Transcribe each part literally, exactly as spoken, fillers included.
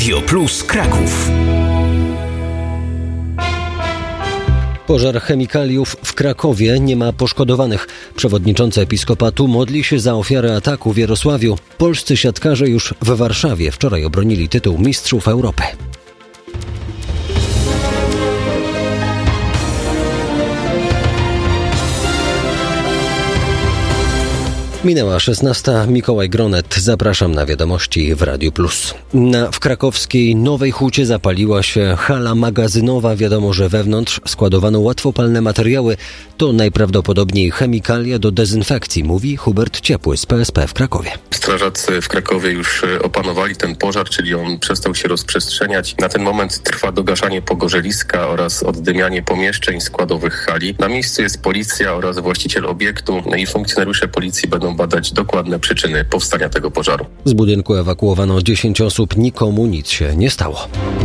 Radio Plus Kraków. Pożar chemikaliów w Krakowie, nie ma poszkodowanych. Przewodniczący Episkopatu modli się za ofiarę ataku w Jarosławiu. Polscy siatkarze już w Warszawie wczoraj obronili tytuł Mistrzów Europy. Minęła szesnasta. Mikołaj Gronet. Zapraszam na wiadomości w Radiu Plus. Na, w krakowskiej Nowej Hucie zapaliła się hala magazynowa. Wiadomo, że wewnątrz składowano łatwopalne materiały. To najprawdopodobniej chemikalia do dezynfekcji, mówi Hubert Ciepły z P S P w Krakowie. Strażacy w Krakowie już opanowali ten pożar, czyli on przestał się rozprzestrzeniać. Na ten moment trwa dogaszanie pogorzeliska oraz oddymianie pomieszczeń składowych hali. Na miejscu jest policja oraz właściciel obiektu i funkcjonariusze policji będą badać dokładne przyczyny powstania tego pożaru. Z budynku ewakuowano dziesięć osób, nikomu nic się nie stało.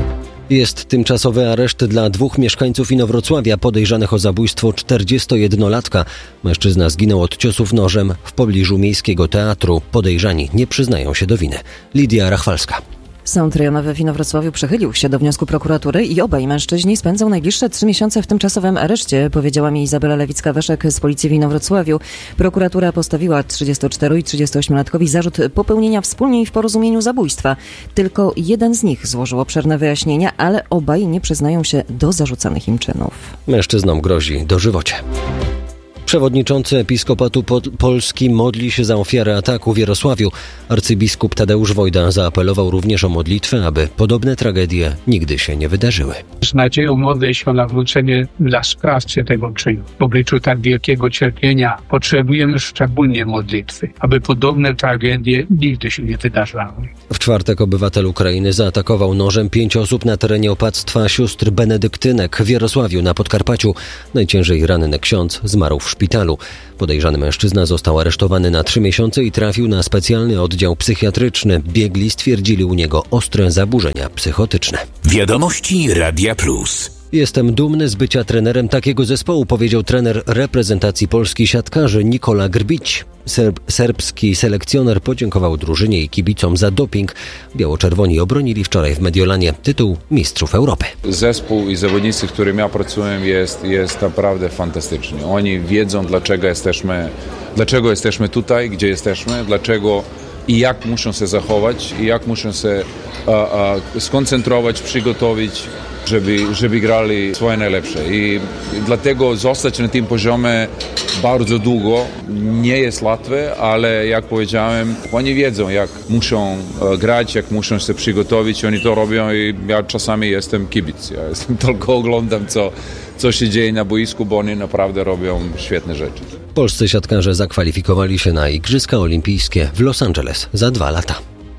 Jest tymczasowy areszt dla dwóch mieszkańców Inowrocławia podejrzanych o zabójstwo czterdziestojednolatka. Mężczyzna zginął od ciosów nożem w pobliżu Miejskiego Teatru. Podejrzani nie przyznają się do winy. Lidia Rachwalska. Sąd rejonowy w Inowrocławiu przychylił się do wniosku prokuratury i obaj mężczyźni spędzą najbliższe trzy miesiące w tymczasowym areszcie, powiedziała mi Izabela Lewicka-Weszek z policji w Inowrocławiu. Prokuratura postawiła trzydziestocztero- i trzydziestoosmiolatkowi zarzut popełnienia wspólnie i w porozumieniu zabójstwa. Tylko jeden z nich złożył obszerne wyjaśnienia, ale obaj nie przyznają się do zarzucanych im czynów. Mężczyznom grozi dożywocie. Przewodniczący Episkopatu Polski modli się za ofiarę ataku w Jarosławiu. Arcybiskup Tadeusz Wojda zaapelował również o modlitwę, aby podobne tragedie nigdy się nie wydarzyły. Z nadzieją modlę się o nawrócenie dla sprawcy tego czynu. W obliczu tak wielkiego cierpienia potrzebujemy szczególnie modlitwy, aby podobne tragedie nigdy się nie wydarzały. W czwartek obywatel Ukrainy zaatakował nożem pięć osób na terenie opactwa sióstr benedyktynek w Jarosławiu na Podkarpaciu. Najciężej ranny ksiądz zmarł w szpitalu. Podejrzany mężczyzna został aresztowany na trzy miesiące i trafił na specjalny oddział psychiatryczny. Biegli stwierdzili u niego ostre zaburzenia psychotyczne. Wiadomości Radia Plus. Jestem dumny z bycia trenerem takiego zespołu, powiedział trener reprezentacji Polski siatkarzy Nikola Grbić. Serb, serbski selekcjoner podziękował drużynie i kibicom za doping. Biało-czerwoni obronili wczoraj w Mediolanie tytuł Mistrzów Europy. Zespół i zawodnicy, z którymi ja pracuję, jest, jest naprawdę fantastyczny. Oni wiedzą, dlaczego jesteśmy, dlaczego jesteśmy tutaj, gdzie jesteśmy, dlaczego i jak muszą się zachować, i jak muszą się a, a, skoncentrować, przygotować, żeby, żeby grali swoje najlepsze. I dlatego zostać na tym poziomie bardzo długo nie jest łatwe, ale jak powiedziałem, oni wiedzą, jak muszą grać, jak muszą się przygotować, oni to robią i ja czasami jestem kibic. Ja jestem, tylko oglądam, co, co się dzieje na boisku, bo oni naprawdę robią świetne rzeczy. Polscy siatkarze zakwalifikowali się na Igrzyska Olimpijskie w Los Angeles za dwa lata.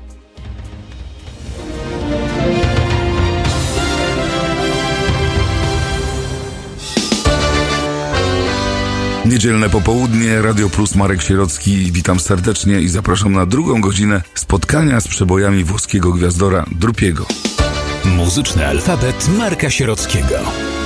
Niedzielne popołudnie, Radio Plus, Marek Sierocki. Witam serdecznie i zapraszam na drugą godzinę spotkania z przebojami włoskiego gwiazdora Drupiego. Muzyczny alfabet Marka Sierockiego.